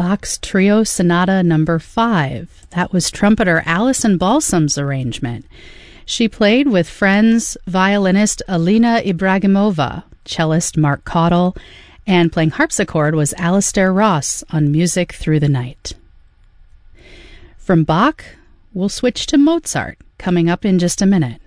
Bach's Trio Sonata No. 5. That was trumpeter Alison Balsam's arrangement. She played with friends violinist Alina Ibragimova, cellist Mark Caudill, and playing harpsichord was Alistair Ross on Music Through the Night. From Bach, we'll switch to Mozart, coming up in just a minute.